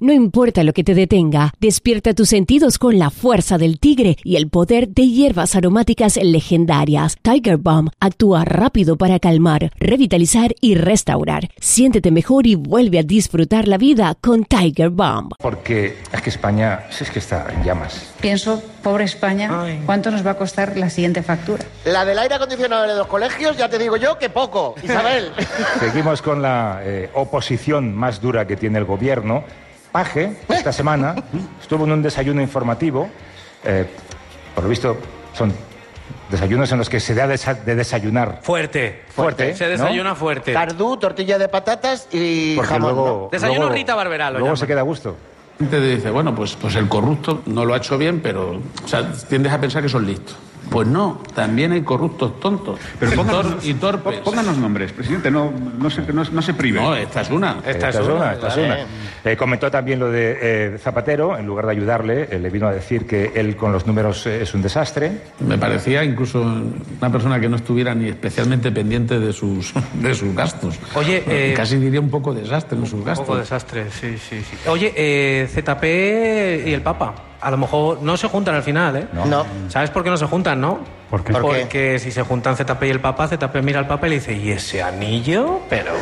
No importa lo que te detenga, despierta tus sentidos con la fuerza del tigre y el poder de hierbas aromáticas legendarias. Tiger Balm actúa rápido para calmar, revitalizar y restaurar. Siéntete mejor y vuelve a disfrutar la vida con Tiger Balm. Porque es que España es que está en llamas. Pienso, pobre España, ¿cuánto nos va a costar la siguiente factura? La del aire acondicionado de los colegios, ya te digo yo que poco, Isabel. Seguimos con la oposición más dura que tiene el gobierno. Paje, esta semana, estuvo en un desayuno informativo. Por lo visto, son desayunos en los que se da de desayunar. Fuerte. Se desayuna, ¿no? Fuerte. Cardú, tortilla de patatas y porque jamón. Luego, desayuno Rita Barberá. Luego se queda a gusto. Te dice, bueno, pues el corrupto no lo ha hecho bien, pero tiendes a pensar que son listos. Pues no, también hay corruptos tontos y torpes. Pónganos nombres, presidente, no se prive. No, esta es una. Esta es una. Comentó también lo de Zapatero, en lugar de ayudarle, le vino a decir que él con los números es un desastre. Me parecía incluso una persona que no estuviera ni especialmente pendiente de sus gastos. Oye, casi diría un poco desastre en sus gastos. Un poco desastre, sí. Oye, ZP y el Papa. A lo mejor no se juntan al final, ¿eh? No. ¿Sabes por qué no se juntan, no? ¿Por qué? Porque si se juntan ZP y el Papa, ZP mira al Papa y le dice, ¿y ese anillo? Pero...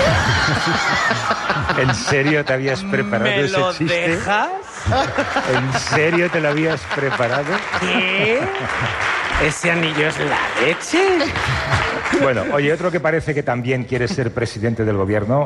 ¿En serio te habías preparado ese chiste? ¿Me lo dejas? ¿En serio te lo habías preparado? ¿Qué? ¿Ese anillo es la leche? Bueno, oye, otro que parece que también quiere ser presidente del gobierno,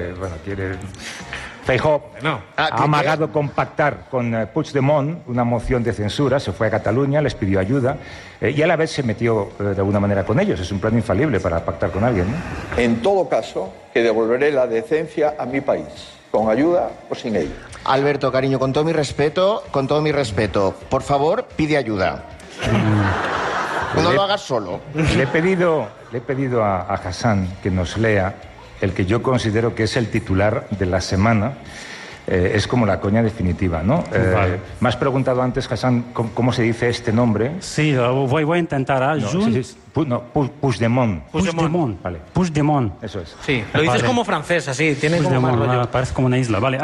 Feijóo ha amagado con pactar con Puigdemont una moción de censura, se fue a Cataluña, les pidió ayuda y a la vez se metió de alguna manera con ellos. Es un plan infalible para pactar con alguien, ¿no? En todo caso, que devolveré la decencia a mi país, con ayuda o sin ella. Alberto, cariño, con todo mi respeto, por favor, pide ayuda. No lo hagas solo. Le he pedido a Hassan que nos lea el que yo considero que es el titular de la semana. Es como la coña definitiva, ¿no? Vale. Me has preguntado antes, Hassan, ¿cómo se dice este nombre? Sí, voy a intentar. Puigdemont. Vale. Puigdemont. Eso es. Sí, lo dices como francés, así, tiene como más rollo. Parece como una isla, vale.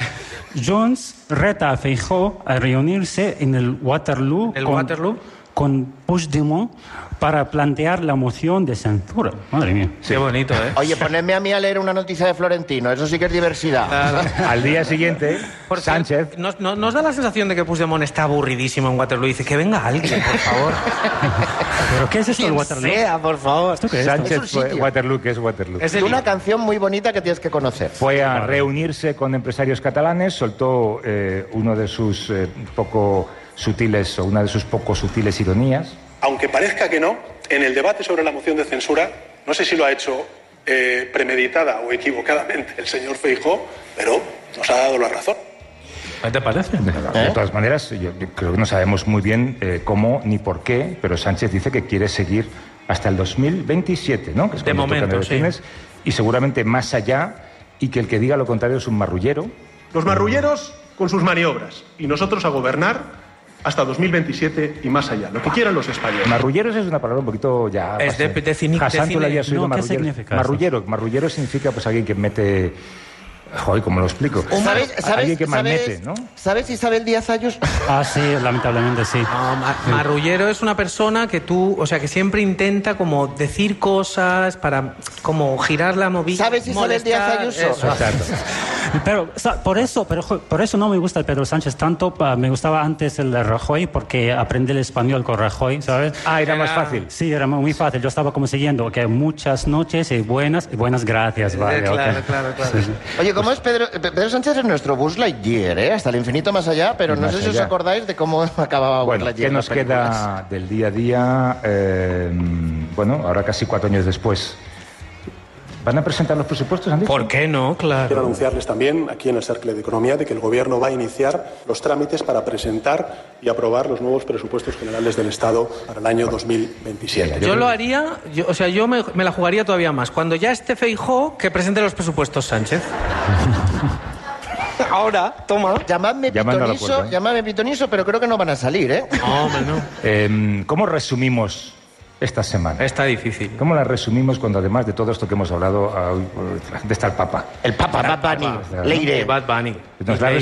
Junts reta a Feijóo a reunirse en el Waterloo. Con Puigdemont para plantear la moción de censura. Madre mía. Qué bonito, ¿eh? Oye, ponedme a mí a leer una noticia de Florentino, eso sí que es diversidad. Claro. Al día siguiente, Sánchez... ¿Nos da la sensación de que Puigdemont está aburridísimo en Waterloo y dice que venga alguien, por favor? ¿Pero qué es esto del Waterloo? Sea, por favor. ¿Esto qué es? Sánchez fue Waterloo, ¿qué es Waterloo? Es una canción muy bonita que tienes que conocer. Fue a reunirse con empresarios catalanes, soltó uno de sus poco sutiles ironías. Aunque parezca que no, en el debate sobre la moción de censura, no sé si lo ha hecho premeditada o equivocadamente el señor Feijóo, pero nos ha dado la razón. ¿Qué te parece? De todas maneras, yo creo que no sabemos muy bien cómo ni por qué, pero Sánchez dice que quiere seguir hasta el 2027, ¿no? Que es de momento, sí. Y seguramente más allá, y que el que diga lo contrario es un marrullero. Los marrulleros con sus maniobras y nosotros a gobernar hasta 2027 y más allá. Lo que quieran los españoles. Marrulleros es una palabra un poquito ya... Es de Hassan, ¿tú la habías oído? ¿Qué significa marrullero. Marrullero significa pues alguien que mete... Joder, ¿cómo lo explico? Alguien que malmete, ¿no? ¿Sabes Isabel Díaz Ayuso? Sí, lamentablemente sí. No, marrullero es una persona que que siempre intenta como decir cosas para como girar la movida. ¿Sabes Isabel Díaz Ayuso? Exacto. Pero por eso no me gusta el Pedro Sánchez tanto. Me gustaba antes el de Rajoy porque aprendí el español con Rajoy, ¿sabes? Era más fácil. Sí, era muy fácil. Yo estaba como siguiendo que muchas noches y buenas gracias, vale. Claro. Sí. Oye, ¿cómo es Pedro Sánchez es nuestro Buzz Lightyear, ¿eh? Hasta el infinito más allá, pero no sé si os acordáis de cómo acababa Buzz Lightyear. ¿Qué nos queda del día a día? Ahora casi 4 años después. ¿Van a presentar los presupuestos, han dicho? ¿Por qué no? Claro. Quiero anunciarles también, aquí en el Cercle de Economía, de que el Gobierno va a iniciar los trámites para presentar y aprobar los nuevos presupuestos generales del Estado para el año 2027. Yo lo haría, yo me la jugaría todavía más. Cuando ya esté Feijóo, que presente los presupuestos Sánchez. Ahora, toma. Llamadme pitoniso, pero creo que no van a salir, ¿eh? No, hombre, no. ¿Cómo resumimos esta semana? Está difícil. ¿Cómo la resumimos cuando además de todo esto que hemos hablado, está el Papa? El Papa, Bad Bunny, Leire. Bad Bunny. Nos la